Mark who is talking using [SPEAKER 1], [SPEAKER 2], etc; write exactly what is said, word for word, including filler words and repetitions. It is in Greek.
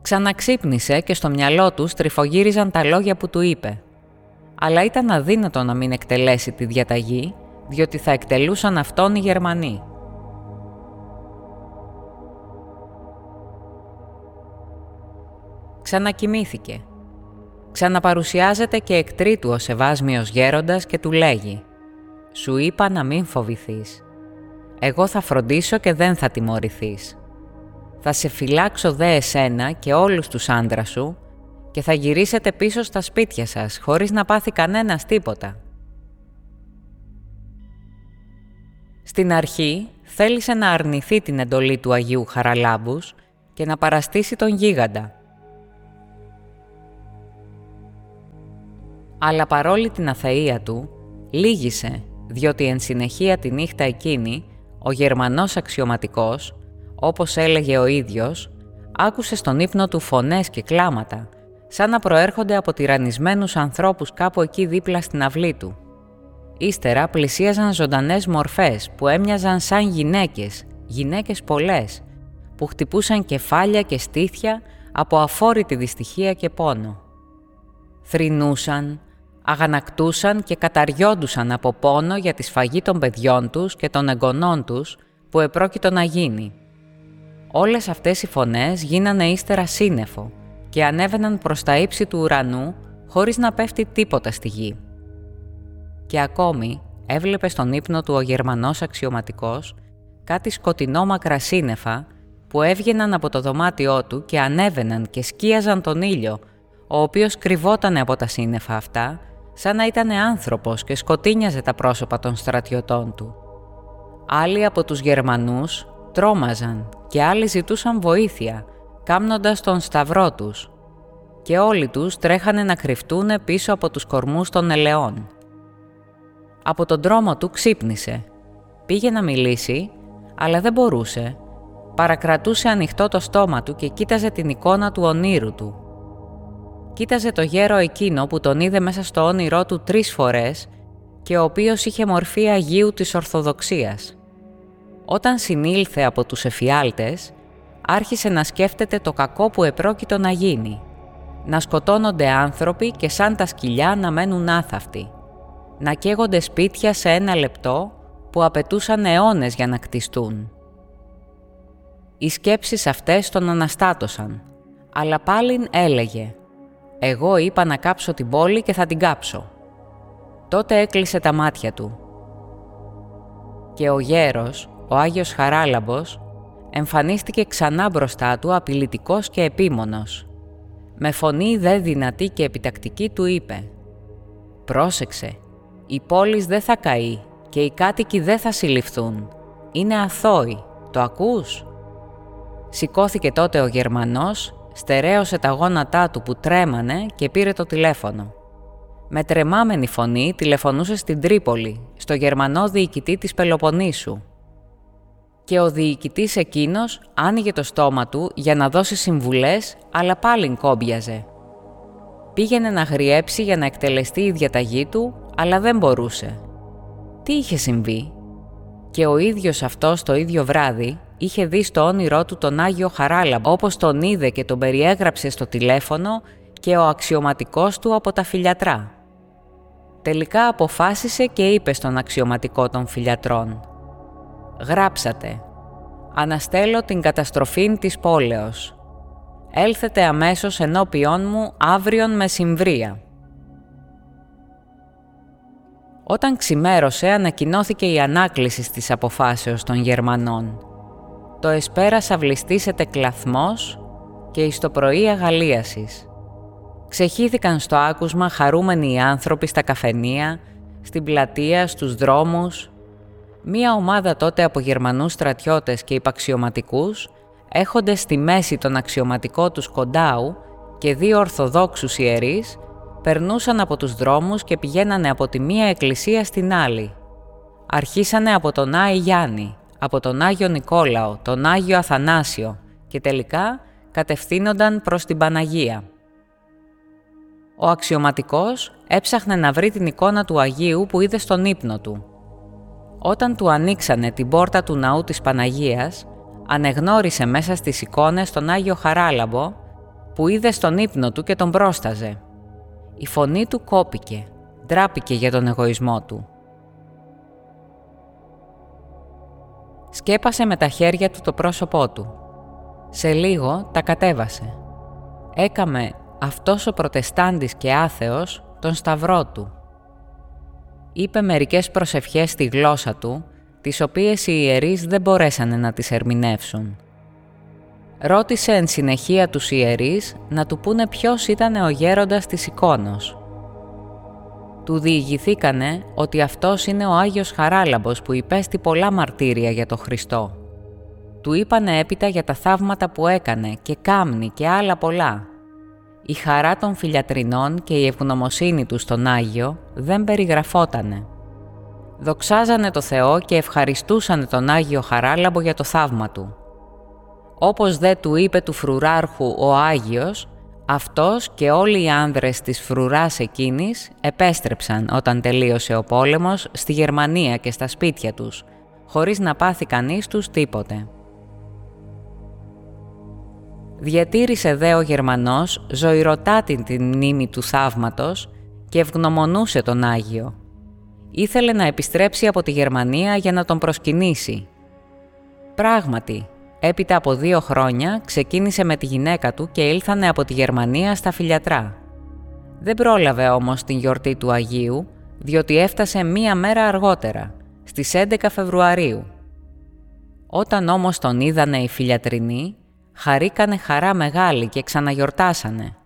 [SPEAKER 1] Ξαναξύπνησε και στο μυαλό του στριφογύριζαν τα λόγια που του είπε. Αλλά ήταν αδύνατο να μην εκτελέσει τη διαταγή, διότι θα εκτελούσαν αυτόν οι Γερμανοί. Ξανακοιμήθηκε. Ξαναπαρουσιάζεται και εκ τρίτου ο σεβάσμιος γέροντας και του λέγει «Σου είπα να μην φοβηθείς. Εγώ θα φροντίσω και δεν θα τιμωρηθείς. Θα σε φυλάξω δε εσένα και όλους τους άντρας σου και θα γυρίσετε πίσω στα σπίτια σας χωρίς να πάθει κανένας τίποτα». Στην αρχή θέλησε να αρνηθεί την εντολή του Αγίου Χαραλάμπους και να παραστήσει τον γίγαντα. Αλλά παρόλη την αθεία του, λύγησε, διότι εν συνεχεία τη νύχτα εκείνη, ο Γερμανός αξιωματικός, όπως έλεγε ο ίδιος, άκουσε στον ύπνο του φωνές και κλάματα, σαν να προέρχονται από τυραννισμένους ανθρώπους κάπου εκεί δίπλα στην αυλή του. Ύστερα πλησίαζαν ζωντανές μορφές που έμοιαζαν σαν γυναίκες, γυναίκες πολλές, που χτυπούσαν κεφάλια και στήθια από αφόρητη δυστυχία και πόνο. Θρηνούσαν, αγανακτούσαν και καταριόντουσαν από πόνο για τη σφαγή των παιδιών τους και των εγγονών τους που επρόκειτο να γίνει. Όλες αυτές οι φωνές γίνανε ύστερα σύννεφο και ανέβαιναν προς τα ύψη του ουρανού χωρίς να πέφτει τίποτα στη γη. Και ακόμη έβλεπε στον ύπνο του ο Γερμανός αξιωματικός κάτι σκοτεινό μακρά σύννεφα που έβγαιναν από το δωμάτιό του και ανέβαιναν και σκίαζαν τον ήλιο, ο οποίος κρυβότανε από τα σύννεφα αυτά, σαν να ήταν άνθρωπος και σκοτίνιαζε τα πρόσωπα των στρατιωτών του. Άλλοι από τους Γερμανούς τρόμαζαν και άλλοι ζητούσαν βοήθεια, κάμνοντας τον σταυρό τους, και όλοι τους τρέχανε να κρυφτούν πίσω από τους κορμούς των ελαιών. Από τον τρόμο του ξύπνησε. Πήγε να μιλήσει, αλλά δεν μπορούσε. Παρακρατούσε ανοιχτό το στόμα του και κοίταζε την εικόνα του ονείρου του. Κοίταζε το γέρο εκείνο που τον είδε μέσα στο όνειρό του τρεις φορές και ο οποίος είχε μορφή Αγίου της Ορθοδοξίας. Όταν συνήλθε από τους εφιάλτες, άρχισε να σκέφτεται το κακό που επρόκειτο να γίνει. Να σκοτώνονται άνθρωποι και σαν τα σκυλιά να μένουν άθαυτοι. Να καίγονται σπίτια σε ένα λεπτό που απαιτούσαν αιώνες για να κτιστούν. Οι σκέψεις αυτές τον αναστάτωσαν, αλλά πάλιν έλεγε «Εγώ είπα να κάψω την πόλη και θα την κάψω». Τότε έκλεισε τα μάτια του. Και ο γέρος, ο Άγιος Χαράλαμπος, εμφανίστηκε ξανά μπροστά του απειλητικός και επίμονος. Με φωνή δε δυνατή και επιτακτική του είπε «Πρόσεξε, η πόλη δεν θα καεί και οι κάτοικοι δεν θα συλληφθούν. Είναι αθώοι, το ακούς?» Σηκώθηκε τότε ο Γερμανός, στερέωσε τα γόνατά του που τρέμανε και πήρε το τηλέφωνο. Με τρεμάμενη φωνή τηλεφωνούσε στην Τρίπολη, στο Γερμανό διοικητή της Πελοποννήσου. Και ο διοικητής εκείνος άνοιγε το στόμα του για να δώσει συμβουλές, αλλά πάλιν κόμπιαζε. Πήγαινε να γριέψει για να εκτελεστεί η διαταγή του, αλλά δεν μπορούσε. Τι είχε συμβεί? Και ο ίδιος αυτός το ίδιο βράδυ είχε δει στο όνειρό του τον Άγιο Χαράλαμπο, όπως τον είδε και τον περιέγραψε στο τηλέφωνο και ο αξιωματικός του από τα φυλιατρά. Τελικά αποφάσισε και είπε στον αξιωματικό των φυλιατρών «Γράψατε, αναστέλω την καταστροφή της πόλεως. Έλθετε αμέσως ενώπιόν μου αύριον μεσημβρία». Όταν ξημέρωσε ανακοινώθηκε η ανάκληση της αποφάσεως των Γερμανών. Το εσπέρας αυλιστήσεται κλαθμός και εις το πρωί αγαλίασης. Ξεχύθηκαν στο άκουσμα χαρούμενοι οι άνθρωποι στα καφενεία, στην πλατεία, στους δρόμους. Μία ομάδα τότε από Γερμανούς στρατιώτες και υπαξιωματικούς έχοντες στη μέση τον αξιωματικό του Κοντάου και δύο Ορθοδόξους ιερείς, περνούσαν από τους δρόμους και πηγαίνανε από τη μία εκκλησία στην άλλη. Αρχίσανε από τον Άη Γιάννη, από τον Άγιο Νικόλαο, τον Άγιο Αθανάσιο και τελικά κατευθύνονταν προς την Παναγία. Ο αξιωματικός έψαχνε να βρει την εικόνα του Αγίου που είδε στον ύπνο του. Όταν του ανοίξανε την πόρτα του ναού της Παναγίας, ανεγνώρισε μέσα στις εικόνες τον Άγιο Χαράλαμπο όπου είδε στον ύπνο του και τον πρόσταζε. Η φωνή του κόπηκε, ντράπηκε για τον εγωισμό του. Σκέπασε με τα χέρια του το πρόσωπό του. Σε λίγο τα κατέβασε. Έκαμε αυτός ο προτεστάντης και άθεος τον σταυρό του. Είπε μερικές προσευχές στη γλώσσα του, τις οποίες οι ιερείς δεν μπορέσανε να τις ερμηνεύσουν. Ρώτησε εν συνεχεία τους ιερείς να του πούνε ποιος ήταν ο γέροντας της εικόνος. Του διηγηθήκανε ότι αυτός είναι ο Άγιος Χαράλαμπος που υπέστη πολλά μαρτύρια για το Χριστό. Του είπανε έπειτα για τα θαύματα που έκανε και κάμνη και άλλα πολλά. Η χαρά των φιλιατρινών και η ευγνωμοσύνη του στον Άγιο δεν περιγραφότανε. Δοξάζανε το Θεό και ευχαριστούσανε τον Άγιο Χαράλαμπο για το θαύμα του. Όπως δε του είπε του φρουράρχου ο Άγιος, αυτός και όλοι οι άνδρες της φρουράς εκείνης επέστρεψαν όταν τελείωσε ο πόλεμος στη Γερμανία και στα σπίτια τους, χωρίς να πάθει κανείς τους τίποτε. Διατήρησε δε ο Γερμανός ζωηροτάτη την μνήμη του θαύματος και ευγνωμονούσε τον Άγιο. Ήθελε να επιστρέψει από τη Γερμανία για να τον προσκυνήσει. Πράγματι, έπειτα από δύο χρόνια ξεκίνησε με τη γυναίκα του και ήλθανε από τη Γερμανία στα Φιλιατρά. Δεν πρόλαβε όμως την γιορτή του Αγίου, διότι έφτασε μία μέρα αργότερα, στις έντεκα Φεβρουαρίου. Όταν όμως τον είδανε οι φιλιατρινοί, χαρήκανε χαρά μεγάλη και ξαναγιορτάσανε.